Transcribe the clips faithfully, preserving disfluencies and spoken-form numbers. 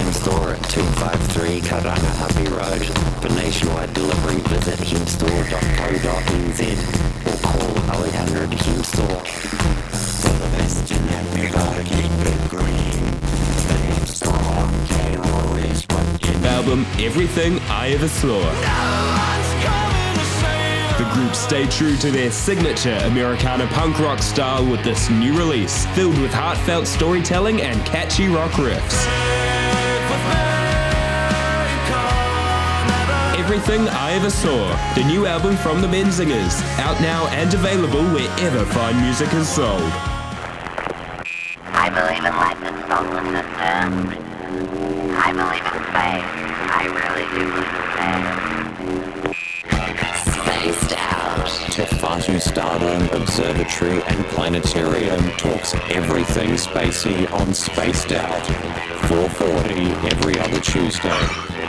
Him Store at two five three Karangahape Road. For nationwide delivery, visit himstore dot co dot n z or call oh eight hundred Him Store. For the best in them, you gotta keep it green. The Him Store on K R O is what you need. Album Everything I Ever Saw. The group stay true to their signature Americana punk rock style with this new release, filled with heartfelt storytelling and catchy rock riffs. Everything I Ever Saw, the new album from the Menzingers, out now and available wherever fine music is sold. I believe in life and solar systems. I believe in space. I really do believe in space. Spaced Out. Tefatu Stardom Observatory and Planetarium talks everything spacey on Spaced Out. four forty every other Tuesday.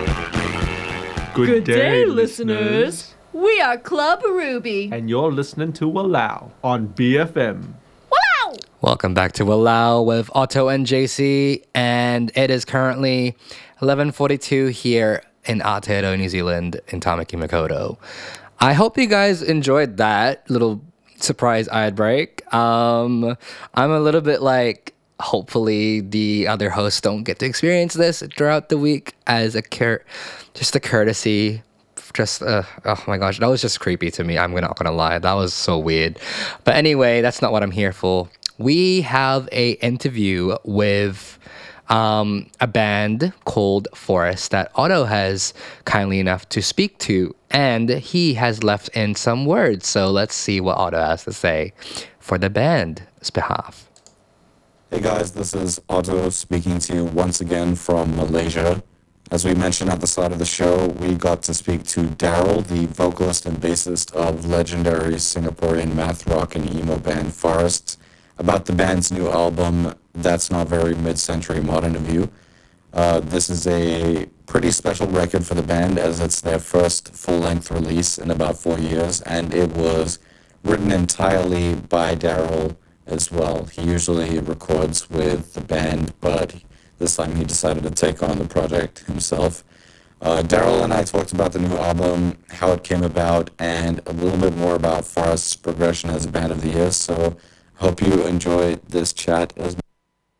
Good, Good day, day, listeners. We are Club Ruby. And you're listening to Walao on B F M. Wow! Welcome back to Walao with Otto and J C, and it is currently eleven forty-two here in Aotearoa, New Zealand, in Tamaki Makaurau. I hope you guys enjoyed that little surprise ad break. Um, I'm a little bit like, hopefully the other hosts don't get to experience this throughout the week as a cur- just a courtesy. Just, uh, oh my gosh, that was just creepy to me. I'm not gonna lie. That was so weird. But anyway, that's not what I'm here for. We have a interview with um, a band called Forest that Otto has kindly enough to speak to, and he has left in some words. So let's see what Otto has to say for the band's behalf. Hey guys, this is Otto speaking to you once again from Malaysia. As we mentioned at the start of the show, we got to speak to Daryl, the vocalist and bassist of legendary Singaporean math rock and emo band Forest, about the band's new album, That's Not Very Mid-Century Modern of You. Uh, this is a pretty special record for the band as it's their first full-length release in about four years, and it was written entirely by Daryl as well. He usually records with the band, but this time he decided to take on the project himself. Uh, Daryl and I talked about the new album, how it came about, and a little bit more about Forest's progression as a band of the year, so hope you enjoy this chat as well.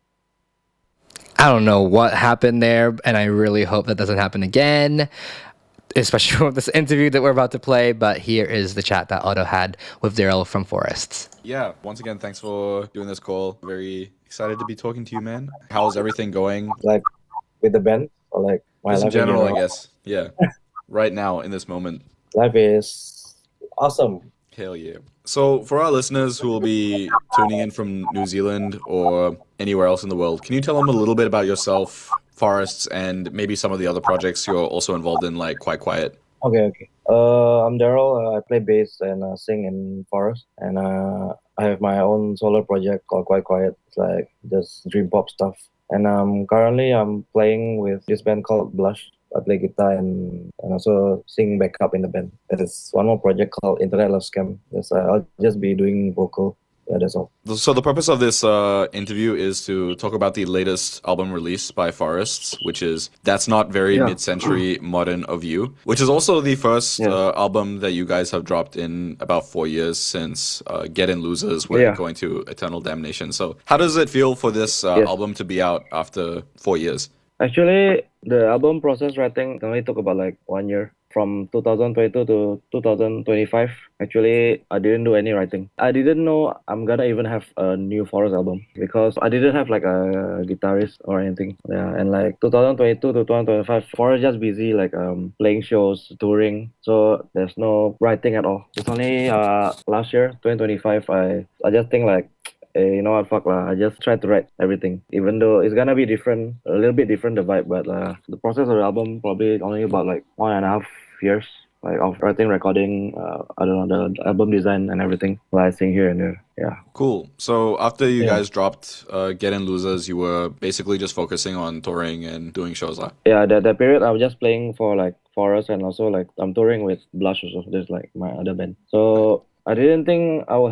I don't know what happened there, and I really hope that doesn't happen again, especially with this interview that we're about to play. But here is the chat that Otto had with Daryl from Forests. Yeah, once again, thanks for doing this call. Very excited to be talking to you, man. How's everything going? Like with the band, or like my Just in life general, I general? guess. Yeah. Right now, in this moment. Life is awesome. Hell yeah. So, for our listeners who will be tuning in from New Zealand or anywhere else in the world, can you tell them a little bit about yourself, Forests, and maybe some of the other projects you're also involved in, like Quite Quiet? Okay, okay. Uh, I'm Daryl. Uh, I play bass and uh, sing in Forest, and uh, I have my own solo project called Quite Quiet. It's like just dream pop stuff. And um, currently, I'm playing with this band called Blush. I play guitar and, and also sing backup in the band. There's one more project called Internet Love Scam. Yes, uh, I'll just be doing vocal. Yeah, that's all. So the purpose of this uh, interview is to talk about the latest album release by Forests, which is That's Not Very Yeah. Mid-Century Modern of You, which is also the first Yeah. uh, album that you guys have dropped in about four years since uh, Get In Losers were Yeah. going to Eternal Damnation. So how does it feel for this uh, Yes. album to be out after four years? Actually, the album process writing only took about like one year. From two thousand twenty-two to two thousand twenty-five, actually, I didn't do any writing. I didn't know I'm gonna even have a new Forest album because I didn't have like a guitarist or anything. Yeah, and like two thousand twenty-two to twenty twenty-five, Forest just busy like um playing shows, touring. So there's no writing at all. It's only uh last year, twenty twenty-five, I I just think like, eh, you know what, fuck lah. I just tried to write everything, even though it's gonna be different, a little bit different the vibe. But uh, the process of the album probably only about like one and a half years, like of writing, recording. Uh, I don't know, the album design and everything. Lighting here and there. Yeah. Cool. So after you Yeah. guys dropped uh, Get In Losers, you were basically just focusing on touring and doing shows, lah. Yeah, that that period I was just playing for like Forest, and also like I'm touring with Blush also. There's like my other band. So I didn't think I would have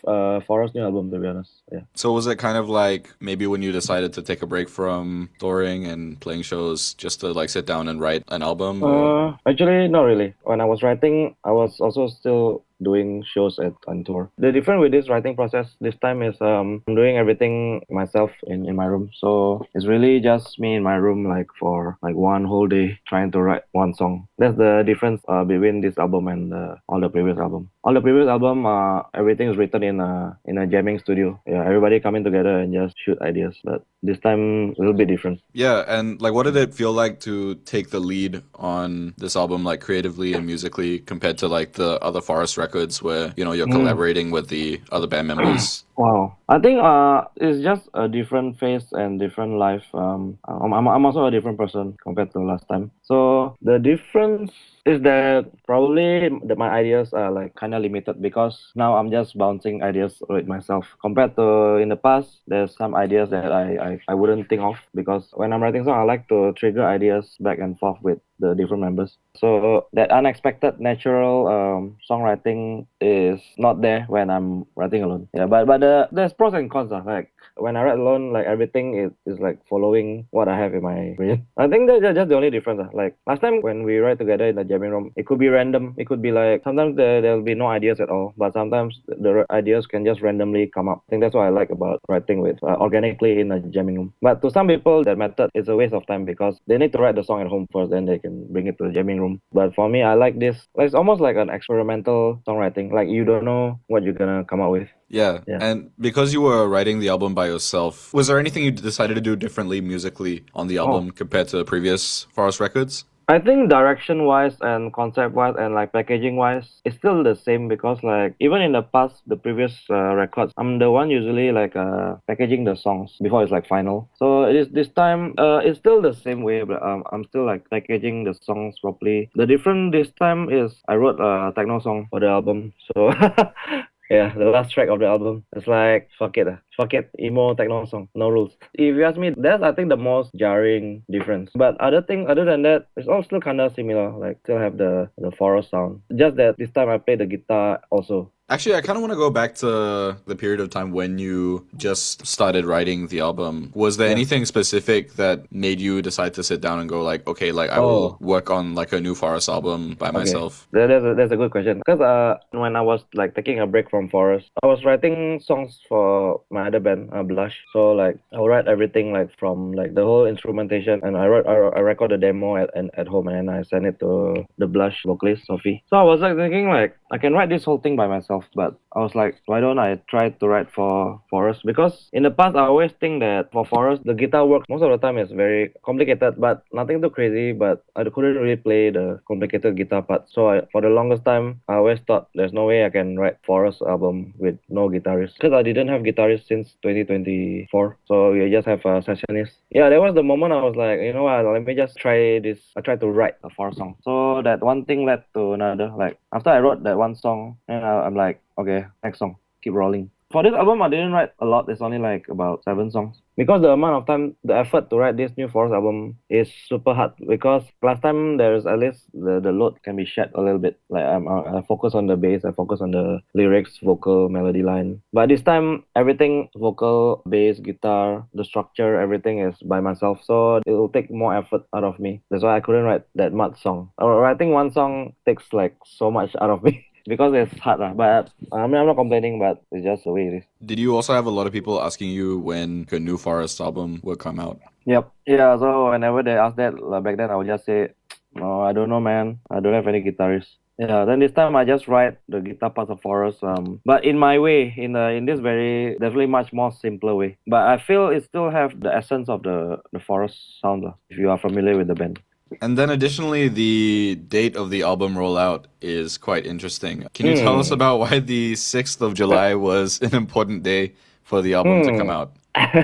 uh, Forest's new album, to be honest. Yeah. So was it kind of like maybe when you decided to take a break from touring and playing shows just to like sit down and write an album? Or? Uh, actually, not really. When I was writing, I was also still doing shows at on tour. The difference with this writing process this time is um I'm doing everything myself in, in my room. So it's really just me in my room like for like one whole day trying to write one song. That's the difference uh, between this album and uh, all the previous album. All the previous album, uh, everything is written in a in a jamming studio. Yeah, everybody coming together and just shoot ideas. But this time a little bit different. Yeah, and like what did it feel like to take the lead on this album, like creatively and musically, compared to like the other Forest records where, you know, you're Mm. collaborating with the other band members? Wow, I think uh, it's just a different phase and different life. Um, I'm, I'm I'm also a different person compared to last time. So the difference is that probably that my ideas are like kind of limited because now I'm just bouncing ideas with myself. Compared to in the past, there's some ideas that I, I, I wouldn't think of because when I'm writing song, I like to trigger ideas back and forth with the different members. So that unexpected natural um, songwriting is not there when I'm writing alone. Yeah, but but the, there's pros and cons. Uh, like when I write alone, like everything is, is like following what I have in my brain. I think that's just the only difference. Uh. Like last time when we write together in the jamming room, it could be random. It could be like sometimes there there'll be no ideas at all, but sometimes the ideas can just randomly come up. I think that's what I like about writing with uh, organically in a jamming room. But to some people, that method is a waste of time because they need to write the song at home first, then they can bring it to the jamming room. But for me, I like this. It's almost like an experimental songwriting. Like you don't know what you're gonna come up with. Yeah. Yeah. And because you were writing the album by yourself, was there anything you decided to do differently musically on the album compared to previous Forest records? I think direction wise and concept wise and like packaging wise, it's still the same because like even in the past, the previous uh, records, I'm the one usually like uh, packaging the songs before it's like final. So it is this time, uh, it's still the same way, but um, I'm still like packaging the songs properly. The difference this time is I wrote a techno song for the album, so. Yeah, the last track of the album. It's like, fuck it. Uh. Fuck it, emo techno song, no rules. If you ask me, that's I think the most jarring difference. But other thing, other than that, it's all still kind of similar. Like still have the the Forest sound. Just that this time I play the guitar also. Actually, I kind of want to go back to the period of time when you just started writing the album. Was there Yeah. anything specific that made you decide to sit down and go like, okay, like I Oh. will work on like a new Forest album by myself? That, that's, a, that's a good question. Because uh, when I was like taking a break from Forest, I was writing songs for my other band, uh, Blush. So like I would write everything like from like the whole instrumentation, and I wrote I, I record the demo at, at at home, and I send it to the Blush vocalist Sophie. So I was like thinking like I can write this whole thing by myself, but I was like, why don't I try to write for Forest? Because in the past, I always think that for Forest, the guitar work most of the time is very complicated, but nothing too crazy. But I couldn't really play the complicated guitar part. So I, for the longest time, I always thought there's no way I can write Forest album with no guitarist. Because I didn't have guitarist since twenty twenty-four. So we just have a sessionist. Yeah, that was the moment I was like, you know what, let me just try this. I tried to write a Forest song. So that one thing led to another. Like after I wrote that one song, and I, I'm like, okay, next song, keep rolling. For this album, I didn't write a lot. It's only like about seven songs. Because the amount of time, the effort to write this new Forest album is super hard. Because last time there's at least the, the load can be shared a little bit. Like I'm, I focus on the bass, I focus on the lyrics, vocal, melody line. But this time, everything, vocal, bass, guitar, the structure, everything is by myself. So it will take more effort out of me. That's why I couldn't write that much song. Uh, Writing one song takes like so much out of me. Because it's hard, lah. But I mean, I'm not complaining, but it's just the way it is. Did you also have a lot of people asking you when a new Forest album will come out? Yep. Yeah, so whenever they ask that, like back then I would just say, no, I don't know, man. I don't have any guitarist. Yeah, then this time I just write the guitar parts of Forest, um, but in my way, in a, in this very, definitely much more simpler way. But I feel it still have the essence of the, the Forest sound, lah, if you are familiar with the band. And then additionally, the date of the album rollout is quite interesting. Can you Hmm. tell us about why the sixth of July was an important day for the album to come Hmm. out?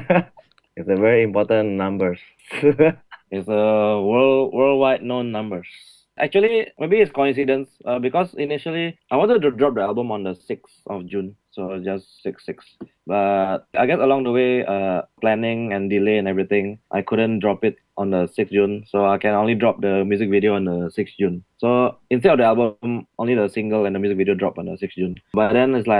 It's a very important numbers. It's a world worldwide known numbers. Actually, maybe it's coincidence uh, because initially I wanted to drop the album on the sixth of June, so just six six. But I guess along the way, uh, planning and delay and everything, I couldn't drop it on the sixth of June, so I can only drop the music video on the sixth of June. So instead of the album, only the single and the music video drop on the sixth of June. But then it's like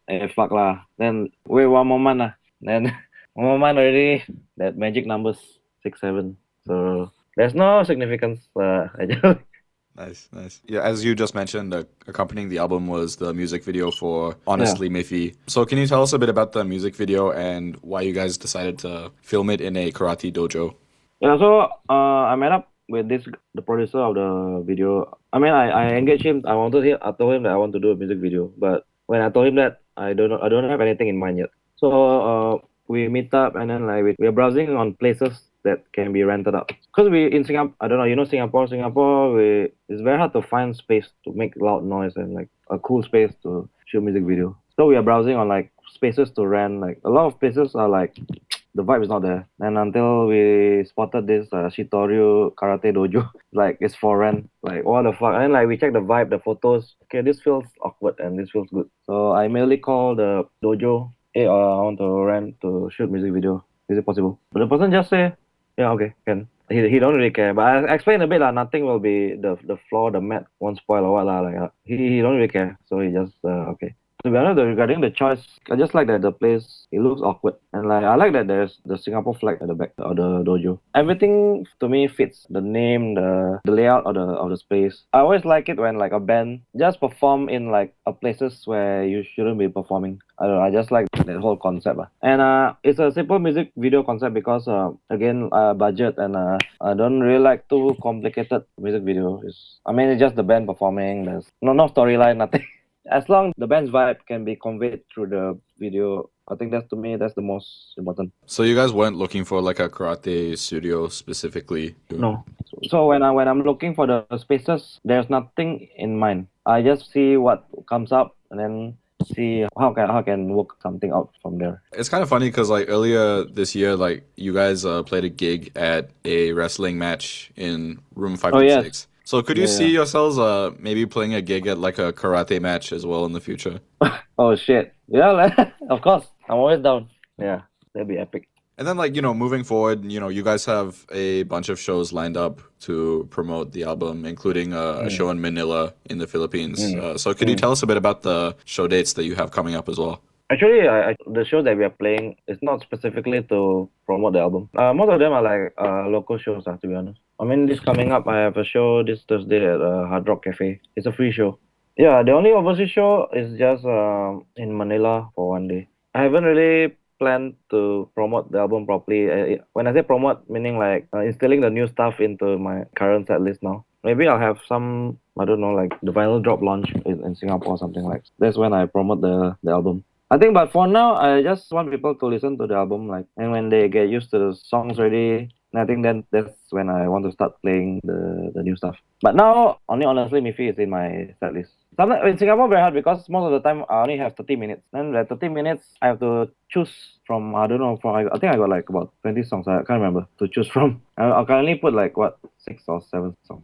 eh, fuck lah. Then wait one more month lah. Then one more month already, that magic numbers, six, seven. So there's no significance. Uh, I just Nice, nice. Yeah, as you just mentioned, uh, accompanying the album was the music video for Honestly Miffy. So can you tell us a bit about the music video and why you guys decided to film it in a karate dojo? Yeah, so uh, I met up with this the producer of the video. I mean, I, I engaged him. I wanted him. I told him that I want to do a music video. But when I told him that, I don't know. I don't have anything in mind yet. So uh, we meet up and then like we, we're browsing on places that can be rented out. Because we in Singapore, I don't know. You know Singapore. Singapore, we it's very hard to find space to make loud noise and like a cool space to shoot music video. So we are browsing on like spaces to rent. Like a lot of places are like the vibe is not there. And until we spotted this uh, Shitoryu Karate Dojo, like it's for rent. Like what the fuck? And then like we check the vibe, the photos. Okay, this feels awkward and this feels good. So I immediately called the dojo. Hey, uh, I want to rent to shoot music video. Is it possible? But the person just say, yeah, okay, can. He he don't really care. But I explained a bit lah. Nothing will be the the floor, the mat won't spoil or what lah. Like uh, he he don't really care. So he just uh, okay. To be honest, regarding the choice, I just like that the place, it looks awkward. And like I like that there's the Singapore flag at the back of the dojo. Everything to me fits the name, the the layout of the of the space. I always like it when like a band just perform in like a places where you shouldn't be performing. I don't know, I just like that whole concept. Uh. And uh, it's a simple music video concept because uh, again, uh, budget and uh, I don't really like too complicated music video. It's, I mean, it's just the band performing. There's no no storyline, nothing. As long the band's vibe can be conveyed through the video, I think that's to me that's the most important. So you guys weren't looking for like a karate studio specifically? No. So when I when I'm looking for the spaces, there's nothing in mind. I just see what comes up and then see how can how can work something out from there. It's kind of funny because like earlier this year, like you guys uh, played a gig at a wrestling match in room five oh, six. yes. So could you Yeah, see yeah. yourselves uh, maybe playing a gig at like a karate match as well in the future? Oh shit! Yeah, like, of course. I'm always down. Yeah, that'd be epic. And then like, you know, moving forward, you know, you guys have a bunch of shows lined up to promote the album, including uh, a show in Manila in the Philippines. Mm. Uh, so could you tell us a bit about the show dates that you have coming up as well? Actually, I, I, the show that we are playing is not specifically to promote the album. Uh, most of them are like uh, local shows, uh, to be honest. I mean, this coming up, I have a show this Thursday at uh, Hard Rock Cafe. It's a free show. Yeah, the only overseas show is just um, in Manila for one day. I haven't really planned to promote the album properly. Uh, when I say promote, meaning like uh, instilling the new stuff into my current set list now. Maybe I'll have some, I don't know, like the vinyl drop launch in, in Singapore or something like that. That's when I promote the, the album. I think, but for now, I just want people to listen to the album, like, and when they get used to the songs already, I think then that's when I want to start playing the, the new stuff. But now, only Honestly Miffy is in my set list. Sometimes in Singapore, very hard because most of the time I only have thirty minutes. Then that thirty minutes, I have to choose from, I don't know, from, I think I got like about twenty songs, I can't remember, to choose from. I, I can only put like, what, six or seven songs.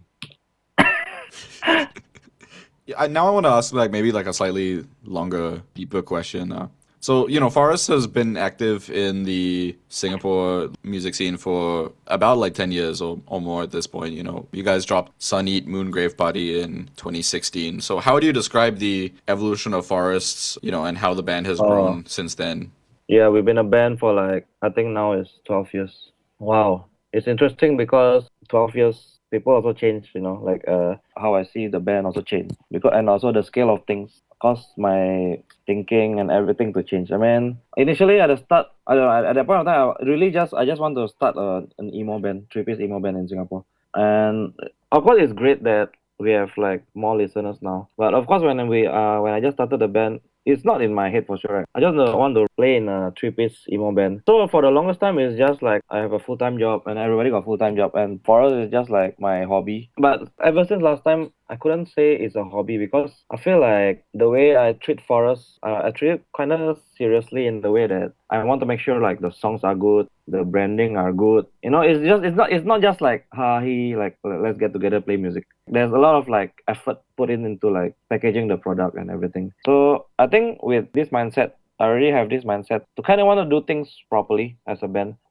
Yeah, I, now I want to ask like maybe like a slightly longer, deeper question. Uh, so you know, Forrest has been active in the Singapore music scene for about like ten years or, or more at this point. You know, you guys dropped Sun Eat Moon Grave Party in twenty sixteen. So how do you describe the evolution of Forrests? You know, and how the band has Oh. grown since then? Yeah, we've been a band for like, I think now it's twelve years. Wow. It's interesting because twelve years, people also change, you know, like uh, how I see the band also change. Because and also the scale of things caused my thinking and everything to change. I mean, initially at the start, I don't know, at, at that point of time, I really just, I just want to start a, an emo band, three-piece emo band in Singapore. And of course, it's great that we have like more listeners now. But of course, when we uh, when I just started the band, it's not in my head for sure. Right? I just uh, want to play in a three-piece emo band. So for the longest time, it's just like I have a full-time job and everybody got full-time job. And for us, it's just like my hobby. But ever since last time, I couldn't say it's a hobby because I feel like the way I treat Forrest, uh, I treat it kind of seriously in the way that I want to make sure like the songs are good, the branding are good. You know, it's just it's not it's not just like ha he like let's get together play music. There's a lot of like effort put in into like packaging the product and everything. So I think with this mindset, I already have this mindset to kind of want to do things properly as a band.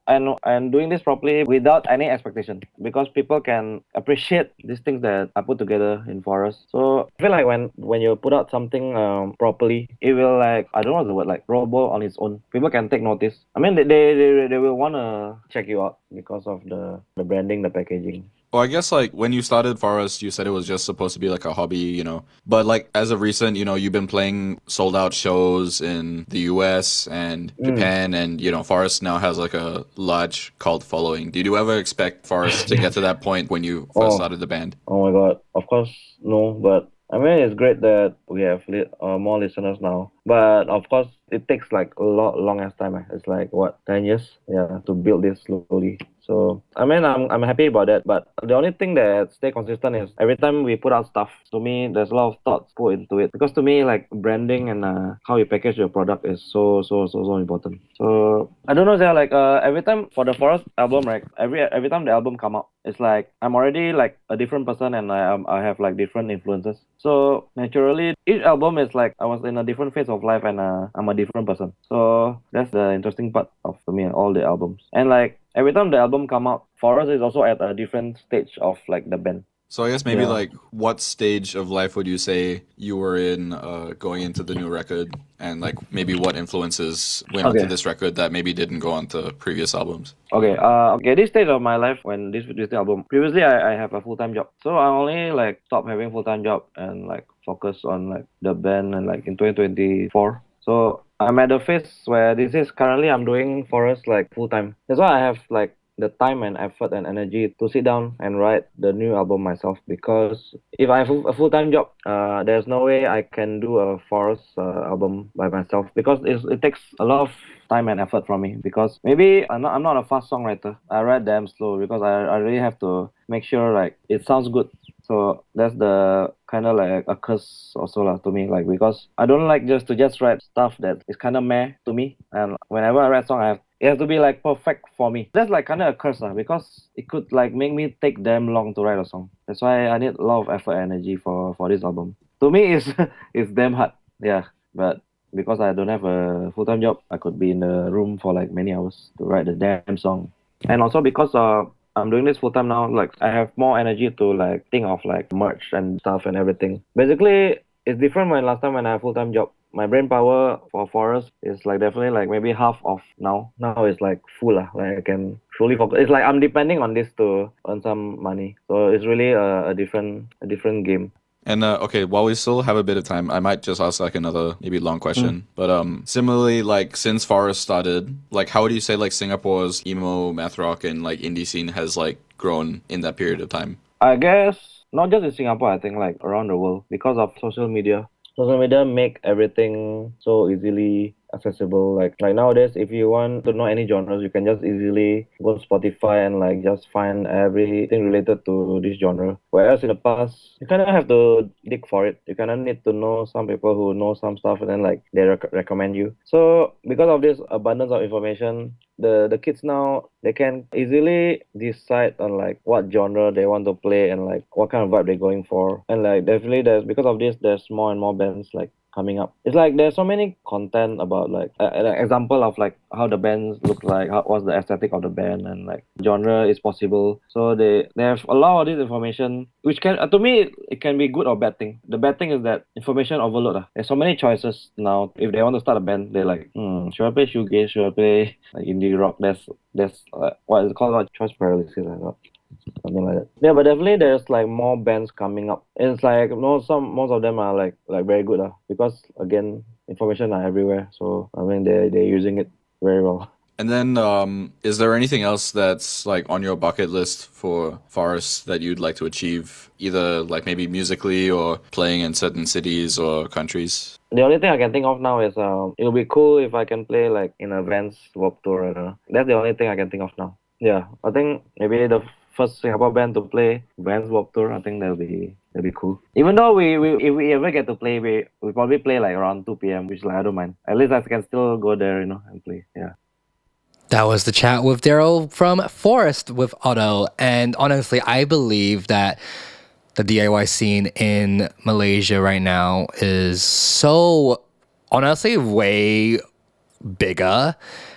and and doing this properly without any expectation, because people can appreciate these things that I put together in Forest. So I feel like when when you put out something um, properly, it will like, I don't know the word, like robo on its own. People can take notice. I mean, they they they, they will wanna check you out because of the the branding, the packaging. Well, I guess like when you started Forest, you said it was just supposed to be like a hobby, you know. But like as of recent, you know, you've been playing sold out shows in the U S and Japan, and you know, Forest now has like a large cult following. Did you ever expect Forest to get to that point when you first Oh. started the band? Oh my god, of course no, but I mean it's great that we have li- uh, more listeners now. But of course it takes like a lot long as time. eh. It's like what, ten years? Yeah, to build this slowly. So I mean I'm I'm happy about that. But the only thing that stay consistent is every time we put out stuff, to me there's a lot of thoughts put into it. Because to me like branding and uh, how you package your product is so so so so important. So I don't know, they're like uh every time for the Forest album, right? Every every time the album come out, it's like I'm already like a different person, and I um, I have like different influences. So naturally, each album is like I was in a different phase of life, and uh, I'm a different person. So that's the interesting part of to me all the albums. And like every time the album come out, Forest is also at a different stage of like the band. So I guess maybe Yeah. like what stage of life would you say you were in uh, going into the new record, and like maybe what influences went onto Okay. this record that maybe didn't go onto previous albums? Okay, uh, okay, this stage of my life when this this album, previously I, I have a full time job, so I only like stopped having full time job and like focus on like the band and like in twenty twenty-four. So I'm at the phase where this is currently I'm doing Forest like full time. That's why I have like the time and effort and energy to sit down and write the new album myself, because if I have a full time job, uh, there's no way I can do a Forest uh, album by myself, because it's, it takes a lot of time and effort from me, because maybe I'm not, I'm not a fast songwriter. I write damn slow because I, I really have to make sure like it sounds good. So that's the kind of like a curse also lah to me, like because I don't like just to just write stuff that is kind of meh to me, and whenever I write song, I have it has to be like perfect for me. That's like kind of a curse lah, because it could like make me take damn long to write a song. That's why I need a lot of effort and energy for for this album. To me, it's it's damn hard. Yeah, but because I don't have a full time job, I could be in the room for like many hours to write the damn song. And also because uh I'm doing this full time now, like I have more energy to like think of like merch and stuff and everything. Basically, it's different when last time when I have full time job. My brain power for Forest is like definitely like maybe half of now. Now it's like full lah. Like I can fully focus. It's like I'm depending on this to earn some money. So it's really a, a different a different game. And uh, okay, while we still have a bit of time, I might just ask like another maybe long question. Mm. But um, similarly, like since Forest started, like how would you say like Singapore's emo, math rock, and like indie scene has like grown in that period of time? I guess not just in Singapore, I think like around the world, because of social media. Social media make everything so easily accessible. Like like nowadays, if you want to know any genres, you can just easily go to Spotify and like just find everything related to this genre. Whereas in the past, you kind of have to dig for it. You kind of need to know some people who know some stuff, and then like they rec- recommend you. So because of this abundance of information, the the kids now, they can easily decide on like what genre they want to play and like what kind of vibe they're going for. And like definitely there's, because of this, there's more and more bands like coming up. It's like there's so many content about like uh, an example of like how the bands look like, how, what's the aesthetic of the band, and like genre is possible. So they they have a lot of this information, which can uh, to me it can be good or bad thing. The bad thing is that information overload. Uh. There's so many choices now. If they want to start a band, they're like, hmm, should I play shoegaze? Should I play like indie rock? There's there's uh, what is it called? What, choice paralysis? I thought. Something like that. Yeah, but definitely there's like more bands coming up. It's like most some most of them are like like very good uh, because again information are everywhere. So I mean they they're using it very well. And then, um, is there anything else that's like on your bucket list for Forest that you'd like to achieve, either like maybe musically or playing in certain cities or countries? The only thing I can think of now is um it'll be cool if I can play like in a Vans Warped Tour. Uh, that's the only thing I can think of now. Yeah, I think maybe the first Singapore band to play Vans Warped Tour, I think that'll be that'll be cool. Even though we, we if we ever get to play, we we probably play like around two p.m., which like I don't mind. At least I can still go there, you know, and play. Yeah. That was the chat with Daryl from Forest with Otto. And honestly, I believe that the D I Y scene in Malaysia right now is so honestly way bigger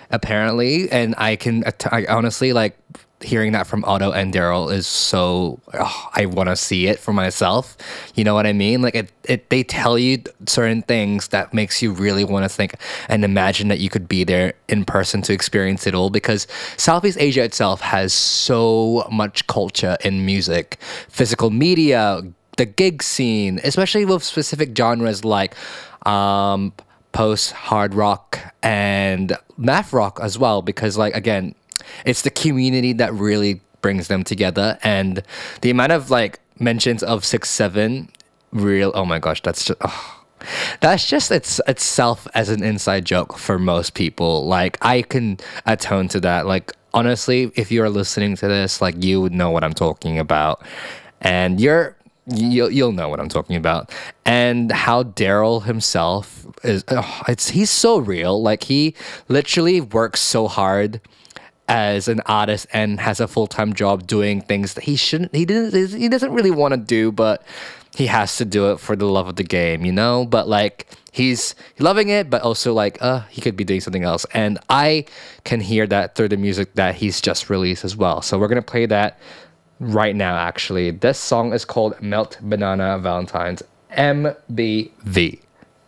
apparently, and I can I honestly like hearing that from Otto and Daryl is so oh, I want to see it for myself. You know what I mean? Like it, it they tell you certain things that makes you really want to think and imagine that you could be there in person to experience it all, because Southeast Asia itself has so much culture in music, physical media, the gig scene, especially with specific genres like um, post hard rock and math rock as well, because like again, it's the community that really brings them together, and the amount of like mentions of six seven real oh my gosh, that's just oh, that's just it's itself as an inside joke for most people. Like I can atone to that. Like honestly, if you're listening to this, like you would know what I'm talking about, and you're you'll you'll know what I'm talking about. And how Daryl himself is, oh, it's he's so real. Like he literally works so hard as an artist and has a full-time job doing things that he shouldn't he didn't he doesn't really want to do, but he has to do it for the love of the game, you know? But like he's loving it, but also like uh he could be doing something else. And I can hear that through the music that he's just released as well. So we're gonna play that right now actually. This song is called Melt Banana Valentines, M B V.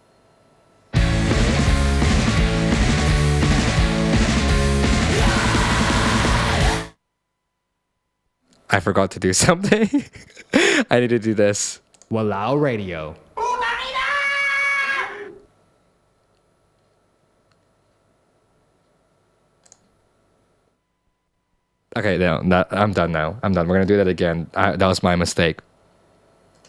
I forgot to do something. I need to do this. Walao Radio. Okay, no, that, I'm done now. I'm done. We're gonna do that again. I, that was my mistake.